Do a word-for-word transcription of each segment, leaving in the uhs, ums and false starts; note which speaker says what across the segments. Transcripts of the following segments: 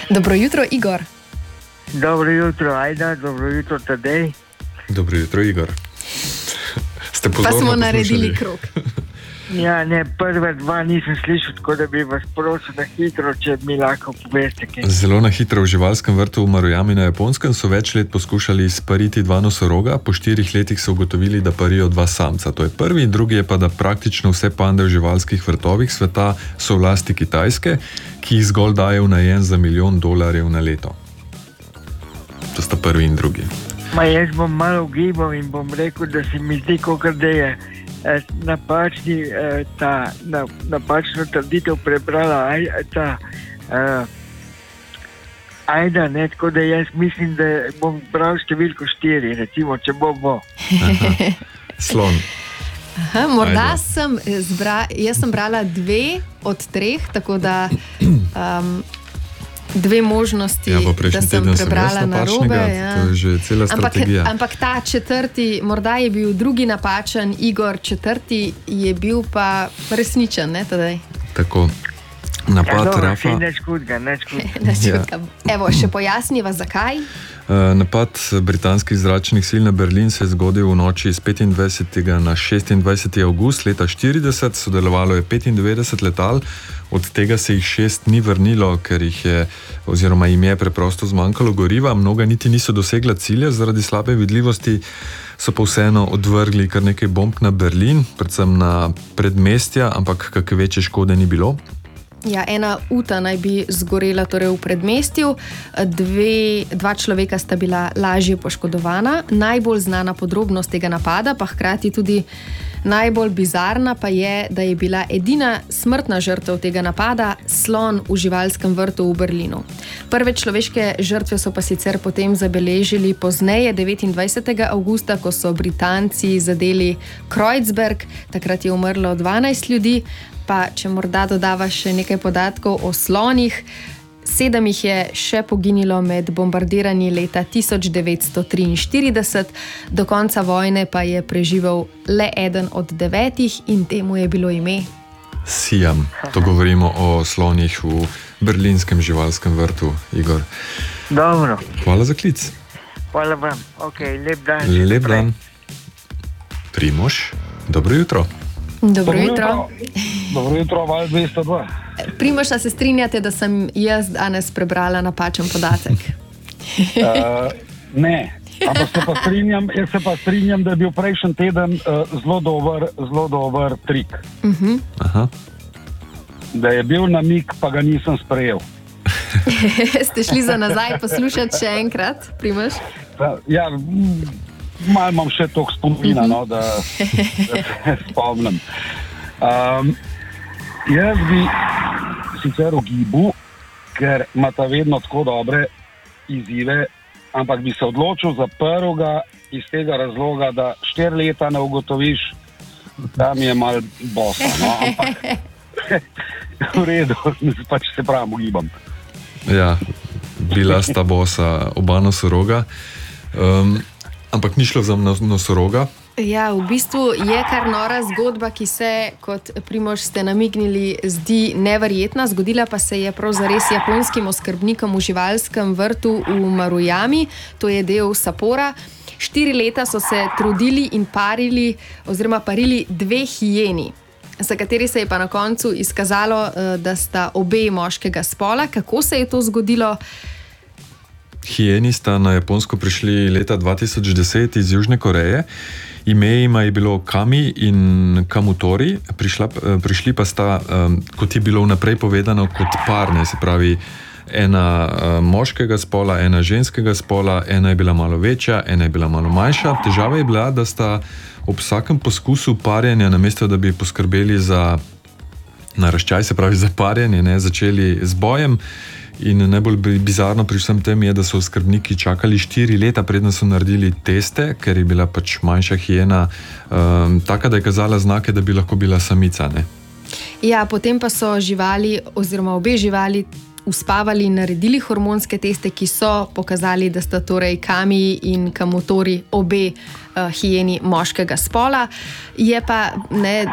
Speaker 1: Dobro jutro, Igor.
Speaker 2: Dobro jutro, Ajda, dobro jutro, Tadej.
Speaker 3: Dobro jutro, Igor. Ste pozorno
Speaker 1: Pa smo
Speaker 3: poslušali?
Speaker 1: naredili krog.
Speaker 2: Ja, ne, prve dva nisem slišal, tako da bi vas prosil na hitro, če mi lahko poveste kaj.
Speaker 3: Zelo na hitro. V živalskem vrtu v Marujami na Japonskem so več let poskušali spariti dva nosoroga, po štirih letih so ugotovili, da parijo dva samca. To je prvi, drugi je pa, da praktično vse pande v živalskih vrtovih sveta so v lasti Kitajske, ki jih zgolj daje v najem za milijon dolarjev na leto. To sta prvi in drugi.
Speaker 2: Ma jaz bom malo ugibal in bom rekel, da se mi zdi, kakor da je eh, napačni, eh, ta, na, napačno trditev prebrala aj, ta eh, Ajda, ne, tako da jaz mislim, da bom bral številko štiri, recimo, če bo bo.
Speaker 3: Aha. Slon.
Speaker 1: Aha, morda
Speaker 3: Ajde.
Speaker 1: sem zbra, jaz sem brala dve od treh, tako da um, dve možnosti,
Speaker 3: Ja, pa
Speaker 1: da
Speaker 3: prejšnji
Speaker 1: sem
Speaker 3: teden sem
Speaker 1: prebrala
Speaker 3: jaz
Speaker 1: narobe.
Speaker 3: napačnega,
Speaker 1: Ja.
Speaker 3: to je že cela
Speaker 1: Ampak,
Speaker 3: strategija.
Speaker 1: ampak ta četrti, morda je bil drugi napačen, Igor četrti je bil pa resničen, ne tedaj?
Speaker 3: Tako. Napad
Speaker 2: Ja, dobro,
Speaker 3: Rafa.
Speaker 2: saj nič hudega, nič hudega.
Speaker 1: Ja. Evo, še pojasniva, zakaj.
Speaker 3: Uh, napad britanskih zračnih sil na Berlin se je zgodil v noči z petindvajsetega na šestindvajseti avgust leta štirideset. Sodelovalo je petindevetdeset letal, od tega se jih šest ni vrnilo, ker jih je, oziroma jim je preprosto zmanjkalo goriva. Mnoga niti niso dosegla cilja zaradi slabe vidljivosti, so pa vseeno odvrgli kar nekaj bomb na Berlin, predvsem na predmestja, ampak kakšne večje škode ni bilo.
Speaker 1: Ja, ena uta naj bi zgorela torej v predmestju, dve, dva človeka sta bila lažje poškodovana. Najbolj znana podrobnost tega napada, pa hkrati tudi najbolj bizarna, pa je, da je bila edina smrtna žrtev tega napada slon v živalskem vrtu v Berlinu. Prve človeške žrtve so pa sicer potem zabeležili pozneje, devetindvajsetega avgusta, ko so Britanci zadeli Kreuzberg, takrat je umrlo dvanajst ljudi. Pa če morda dodava še nekaj podatkov o slonih, sedem jih je še poginilo med bombardiranji leta tisoč devetsto triinštirideset, do konca vojne pa je preživel le eden od devetih in temu je bilo ime
Speaker 3: Siam. To govorimo o slonih v berlinskem živalskem vrtu, Igor.
Speaker 2: Dobro,
Speaker 3: Hvala za klic.
Speaker 2: hvala vam. Ok, lep dan.
Speaker 3: Lep dan. Primož, dobro jutro.
Speaker 1: Dobro jutro.
Speaker 4: Dobro jutro, val dvesto dva.
Speaker 1: Primož, a se strinjate, da sem jaz danes prebrala napačen podatek?
Speaker 4: Uh, ne, ampak se pa strinjam, jaz se pa strinjam, da je bil prejšnji teden uh, zelo dober, zelo dober trik.
Speaker 1: Uh-huh.
Speaker 3: Aha.
Speaker 4: Da je bil namig, pa ga nisem sprejel.
Speaker 1: Ste šli za nazaj poslušati še enkrat, Primož?
Speaker 4: Da, ja, mm, malo imam še toliko spomina, no, da, da se spomnim. Um, jaz bi sicer ugibu, ker imata vedno tako dobre izzive, ampak bi se odločil za prvega iz tega razloga, da štiri leta ne ugotoviš, da mi je malo bosa. No, ampak v redu, pač se pravim ugibam.
Speaker 3: Ja, bila sta bosa oba nosoroga. Um, ampak ni šlo za nos- nosoroga.
Speaker 1: Ja, v bistvu je kar nora zgodba, ki se, kot Primož ste namignili, zdi neverjetna. Zgodila pa se je prav zares japonskim oskrbnikom v živalskem vrtu v Marujami, to je del Sappora. Štiri leta so se trudili in parili, oziroma parili dve hijeni, za kateri se je pa na koncu izkazalo, da sta obe moškega spola. Kako se je to zgodilo?
Speaker 3: Hijeni sta na Japonsko prišli leta dva tisoč deset iz Južne Koreje. Ime jima je bilo Kami in Kamutori. Prišla, prišli pa sta, kot je bilo vnaprej povedano, kot parne, se pravi ena moškega spola, ena ženskega spola, ena je bila malo večja, ena je bila malo manjša. Težava je bila, da sta ob vsakem poskusu parjenja, namesto da bi poskrbeli za naraščaj, se pravi za parjenje, ne, začeli z bojem. In najbolj bizarno pri vsem tem je, da so oskrbniki čakali štiri leta, preden so naredili teste, ker je bila pač manjša hijena um, taka, da je kazala znake, da bi lahko bila samica. Ne?
Speaker 1: Ja, potem pa so živali, oziroma obe živali, uspavali in naredili hormonske teste, ki so pokazali, da sta torej Kami in Kamutori obe uh, hijeni moškega spola. Je pa, ne,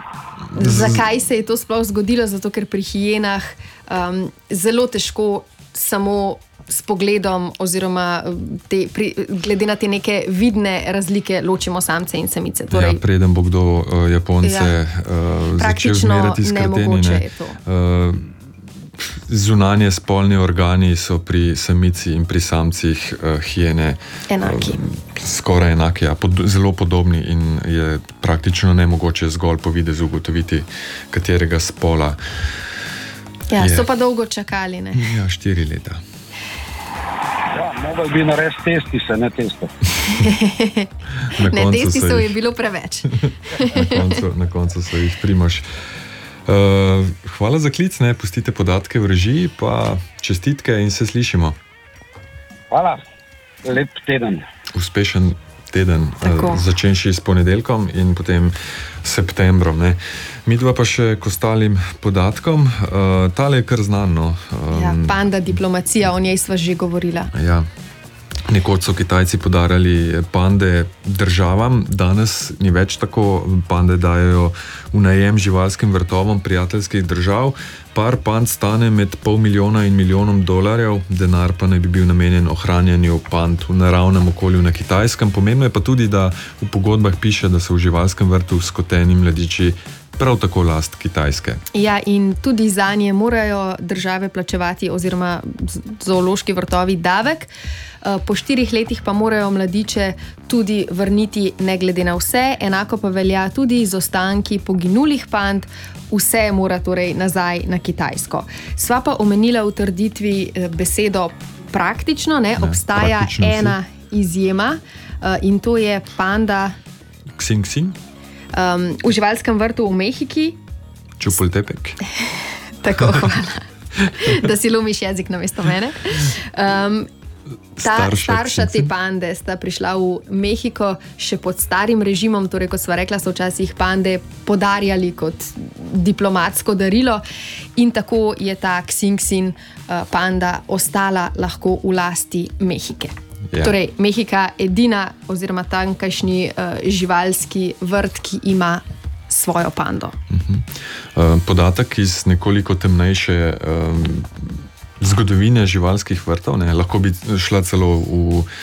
Speaker 1: zakaj se je to sploh zgodilo? Zato, ker pri hijenah um, zelo težko samo s pogledom oziroma te, pri, glede na te neke vidne razlike ločimo samce in samice. Torej,
Speaker 3: ja, preden bo kdo uh, Japonce
Speaker 1: ja,
Speaker 3: uh, začel zmerjati s krtenine. Uh, zunanje spolni organi so pri samici in pri samcih uh, hijene
Speaker 1: enaki.
Speaker 3: Uh, skoraj enaki, ja, pod, zelo podobni in je praktično nemogoče zgolj po videzu ugotoviti, katerega spola.
Speaker 1: Ja,
Speaker 3: je.
Speaker 1: So pa dolgo čakali, ne?
Speaker 3: Ja, štiri leta.
Speaker 4: Ja, mogel bi narediti testi, se ne testo.
Speaker 1: Ne, testi so je bilo preveč.
Speaker 3: na, koncu, na koncu so jih Primož. Uh, hvala za klic, ne, pustite podatke v režiji, pa čestitke in se slišimo.
Speaker 4: Hvala, lep teden.
Speaker 3: Uspešen teden, uh, začenši s ponedeljkom in potem septembrom. Ne. Midva pa še k ostalim podatkom. Uh, tale je kar znano. Um,
Speaker 1: ja, panda diplomacija, o njej sva že govorila.
Speaker 3: Ja. Nekoč so Kitajci podarjali pande državam, danes ni več tako. Pande dajo v najem živalskim vrtovom prijateljskih držav. Par pand stane med pol milijona in milijonom dolarjev, denar pa naj bi bil namenjen ohranjanju pand v naravnem okolju na Kitajskem. Pomembno je pa tudi, da v pogodbah piše, da so v živalskem vrtu skoteni mladiči prav tako last Kitajske.
Speaker 1: Ja, in tudi zanje morajo države plačevati oziroma zoološki vrtovi davek. Po štirih letih pa morajo mladiče tudi vrniti ne glede na vse, enako pa velja tudi z ostanki poginulih pand, vse mora torej nazaj na Kitajsko. Sva pa omenila v trditvi besedo praktično, ne, ne obstaja ena izjema in to je panda
Speaker 3: Ksing Ksing.
Speaker 1: Um, v živalskem vrtu v Mehiki.
Speaker 3: Čupoltepek.
Speaker 1: Tako, hvala. Da si lomiš jezik namesto mene. Um, ta starša, starša te pande sta prišla v Mehiko še pod starim režimom, torej kot sva rekla, so včasih pande podarjali kot diplomatsko darilo in tako je ta Ksing Ksing uh, panda ostala lahko v lasti Mehike. Yeah. Torej, Mehika je edina oziroma tankajšnji uh, živalski vrt, ki ima svojo pando.
Speaker 3: Uh-huh. Uh, podatek iz nekoliko temnejše um, zgodovine živalskih vrtov, ne, lahko bi šla celo v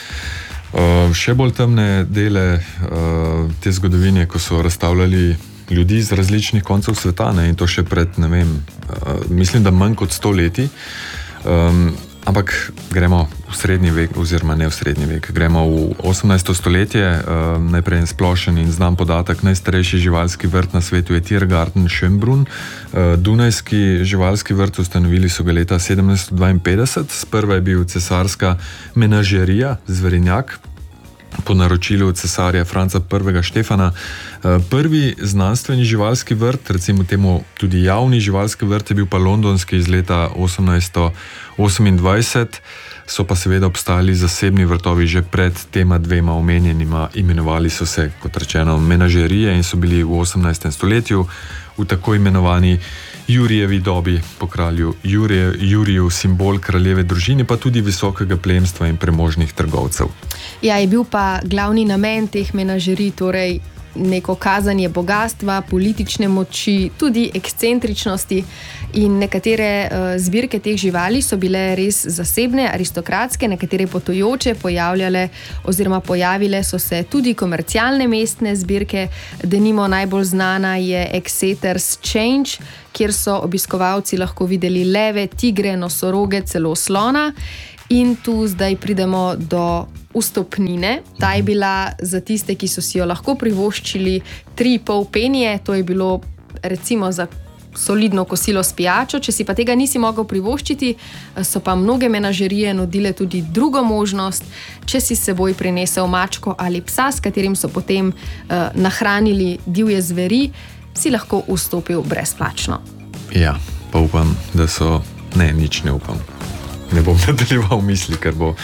Speaker 3: uh, še bolj temne dele uh, te zgodovine, ko so razstavljali ljudi z različnih koncev sveta, ne, in to še pred, ne vem, uh, mislim, da manj kot sto leti. Um, Ampak gremo v srednji vek, oziroma ne v srednji vek, gremo v osemnajsto stoletje, uh, najprej en splošen in znan podatek, najstarejši živalski vrt na svetu je Tiergarten Schönbrunn. Uh, Dunajski živalski vrt ustanovili so ga leta sedemnajststo dvainpetdeset, sprva je bil cesarska menažerija, zverinjak, po naročilu cesarja Franca prvega Štefana. Prvi znanstveni živalski vrt, recimo temu tudi javni živalski vrt, je bil pa londonski iz leta osemnajststo osemindvajset, so pa seveda obstajali zasebni vrtovi že pred tema dvema omenjenima, imenovali so se, kot rečeno, menažerije in so bili v osemnajstem stoletju v tako imenovani Jurijevi dobi po kralju Jurije, Juriju simbol kraljeve družine, pa tudi visokega plemstva in premožnih trgovcev.
Speaker 1: Ja, je bil pa glavni namen teh menažerij, torej neko kazanje bogatstva, politične moči, tudi ekscentričnosti in nekatere uh, zbirke teh živali so bile res zasebne, aristokratske, nekatere potujoče, pojavljale oziroma pojavile so se tudi komercialne mestne zbirke, denimo najbolj znana je Exeter's Change, kjer so obiskovalci lahko videli leve, tigre, nosoroge, celo slona. In tu zdaj pridemo do vstopnine. Ta je bila za tiste, ki so si jo lahko privoščili tri in pol penije, to je bilo recimo za solidno kosilo s pijačo. Če si pa tega nisi mogel privoščiti, so pa mnoge menažerije nudile tudi drugo možnost. Če si s seboj prinesel mačko ali psa, s katerim so potem uh, nahranili divje zveri, si lahko vstopil brezplačno.
Speaker 3: Ja, pa upam, da so... Ne, nič ne upam. Ne bom nadaljeval misli, ker bo uh,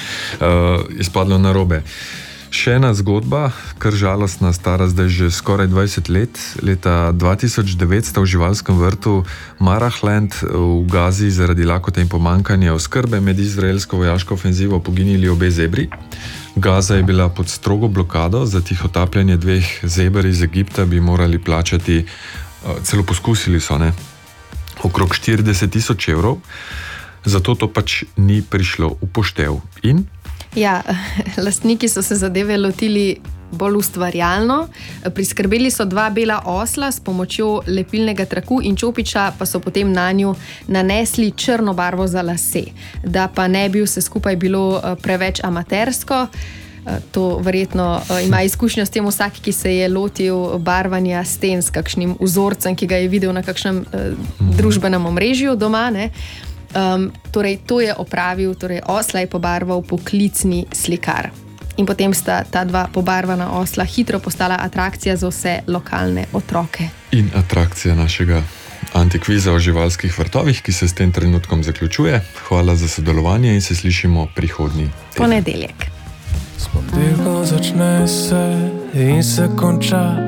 Speaker 3: izpadlo narobe. Še ena zgodba, kar žalostna, stara zdaj že skoraj dvajset let. Leta dva tisoč devet sta v živalskem vrtu Marahland v Gazi zaradi lakote in pomankanja oskrbe med izraelsko vojaško ofenzivo poginili obe zebri. Gaza je bila pod strogo blokado, za tihotapljanje dveh zeber iz Egipta bi morali plačati, uh, celo poskusili so, ne, okrog štirideset tisoč evrov. zato to pač ni prišlo v poštev. In?
Speaker 1: Ja, lastniki so se zadeve lotili bolj ustvarjalno. Priskrbeli so dva bela osla s pomočjo lepilnega traku in čopiča, pa so potem na nju nanesli črno barvo za lase, da pa ne bi vse skupaj bilo preveč amatersko. To verjetno ima izkušnjo s tem vsak, ki se je lotil barvanja sten s kakšnim vzorcem, ki ga je videl na kakšnem družbenem omrežju doma, ne? Um, torej, to je opravil, torej osla je pobarval poklicni slikar. In potem sta ta dva pobarvana osla hitro postala atrakcija za vse lokalne otroke.
Speaker 3: In atrakcija našega antikviza o živalskih vrtovih, ki se s tem trenutkom zaključuje. Hvala za sodelovanje in se slišimo prihodnji
Speaker 1: ponedeljek.
Speaker 5: S ponedeljkom začne se in se konča.